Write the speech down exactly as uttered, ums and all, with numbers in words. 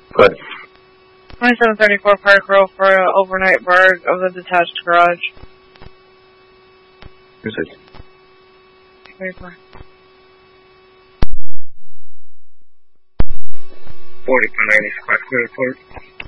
Good. twenty-seven thirty-four Park Road for an overnight burg of the detached garage. Who's this? Paper. forty-four ninety Square Clear Report.